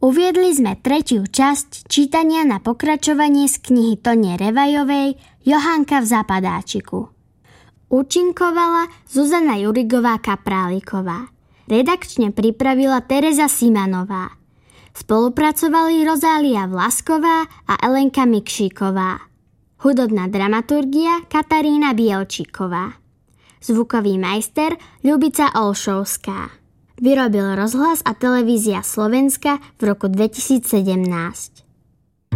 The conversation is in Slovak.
Uviedli sme tretiu časť čítania na pokračovanie z knihy Tone Revajovej Johánka v zapadáčiku. Účinkovala Zuzana Jurigová-Kapráliková. Redakčne pripravila Tereza Simanová. Spolupracovali Rozália Vlasková a Elenka Mikšíková. Hudobná dramaturgia Katarína Bielčíková. Zvukový majster Ľubica Olšovská. Vyrobil Rozhlas a televízia Slovenska v roku 2017.